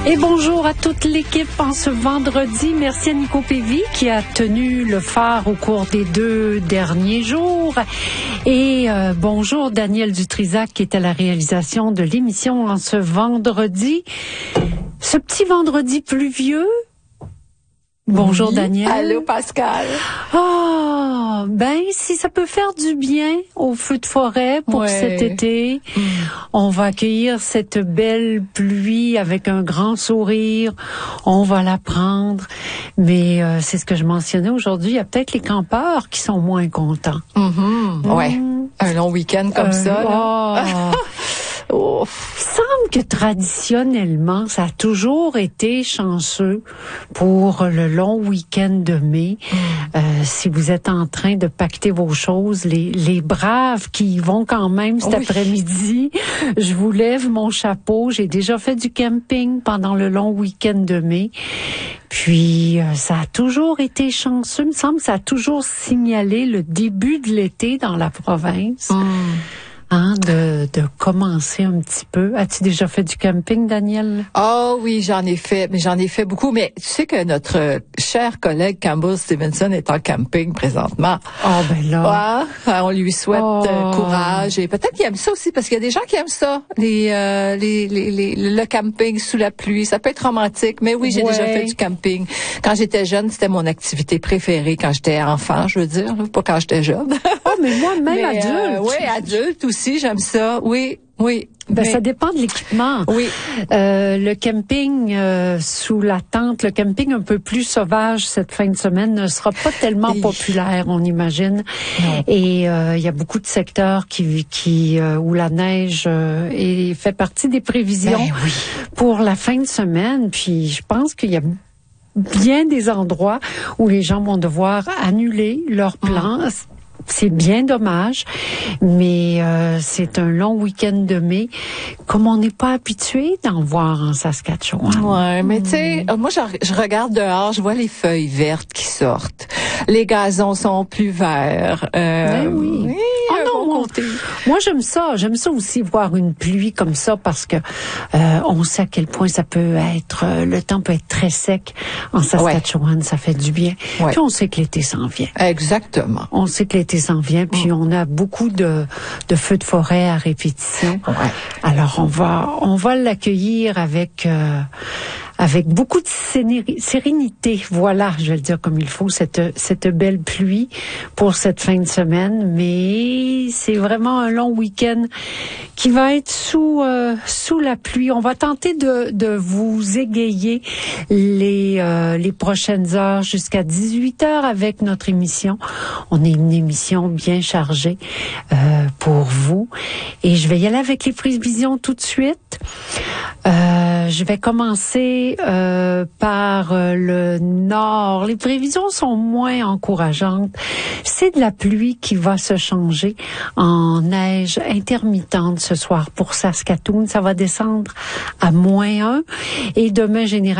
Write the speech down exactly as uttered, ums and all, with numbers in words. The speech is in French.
Et bonjour à toute l'équipe en ce vendredi. Merci à Nico Pévy qui a tenu le phare au cours des deux derniers jours. Et euh, bonjour Daniel Dutrisac qui est à la réalisation de l'émission en ce vendredi. Ce petit vendredi pluvieux. Bonjour oui. Daniel. Allô Pascal. Ah, ben si ça peut faire du bien au feu de forêt pour ouais. cet été, mm. on va accueillir cette belle pluie avec un grand sourire. On va la prendre, mais euh, c'est ce que je mentionnais aujourd'hui. Il y a peut-être les campeurs qui sont moins contents. Mm-hmm. Mm. Ouais, un long week-end comme euh, ça. Là. Oh. Oh, il semble que traditionnellement, ça a toujours été chanceux pour le long week-end de mai. Mm. Euh, si vous êtes en train de pacter vos choses, les, les braves qui y vont quand même cet oui. après-midi, je vous lève mon chapeau. J'ai déjà fait du camping pendant le long week-end de mai. Puis, euh, ça a toujours été chanceux. Il me semble que ça a toujours signalé le début de l'été dans la province. Mm. Hein, de, de commencer un petit peu. As-tu déjà fait du camping, Daniel? Oh oui, j'en ai fait, mais j'en ai fait beaucoup. Mais tu sais que notre cher collègue Campbell Stevenson est en camping présentement. Oh ben là. Ouais, on lui souhaite oh. euh, courage et peut-être qu'il aime ça aussi parce qu'il y a des gens qui aiment ça, les, euh, les, les, les le camping sous la pluie. Ça peut être romantique, mais oui, j'ai ouais. déjà fait du camping. Quand j'étais jeune, c'était mon activité préférée quand j'étais enfant, je veux dire, pas quand j'étais jeune. Oh, mais moi, même mais, adulte. Euh, oui, adulte aussi. Si, j'aime ça. Oui, oui. Ben, mais... ça dépend de l'équipement. Oui. Euh, le camping euh, sous la tente, le camping un peu plus sauvage cette fin de semaine ne sera pas tellement oui. populaire, on imagine. Non. Et il euh, y a beaucoup de secteurs qui, qui euh, où la neige euh, est, fait partie des prévisions ben, oui. pour la fin de semaine. Puis je pense qu'il y a bien des endroits où les gens vont devoir annuler leurs plans. Mmh. C'est bien dommage, mais euh, c'est un long week-end de mai, comme on n'est pas habitué d'en voir en Saskatchewan. Ouais, mais tu sais, moi je, je regarde dehors, je vois les feuilles vertes qui sortent, les gazons sont plus verts. Euh, ben oui. oui oh non, bon côté. Moi j'aime ça, j'aime ça aussi voir une pluie comme ça parce que euh, on sait à quel point ça peut être, euh, le temps peut être très sec en Saskatchewan, ouais. ça fait du bien. Ouais. Puis on sait que l'été s'en vient. Exactement. On sait que l'été s'en vient, puis mmh. on a beaucoup de, de feux de forêt à répétition. Ouais. Alors on va on va l'accueillir avec euh, avec beaucoup de sérénité. Voilà, je vais le dire comme il faut, cette cette belle pluie pour cette fin de semaine. Mais c'est vraiment un long week-end qui va être sous euh, sous la pluie. On va tenter de de vous égayer les euh, les prochaines heures jusqu'à dix-huit heures avec notre émission. On est une émission bien chargée euh, pour vous. Et je vais y aller avec les prévisions tout de suite. Euh, je vais commencer euh, par euh, le nord. Les prévisions sont moins encourageantes. C'est de la pluie qui va se changer en neige intermittente ce soir pour Saskatoon. Ça va descendre à moins un. Et demain, généralement,